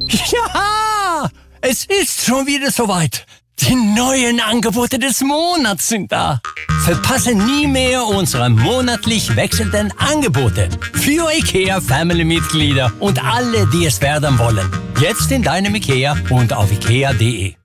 Ja, es ist schon wieder soweit. Die neuen Angebote des Monats sind da. Verpasse nie mehr unsere monatlich wechselnden Angebote für IKEA-Family-Mitglieder und alle, die es werden wollen. Jetzt in deinem IKEA und auf ikea.de.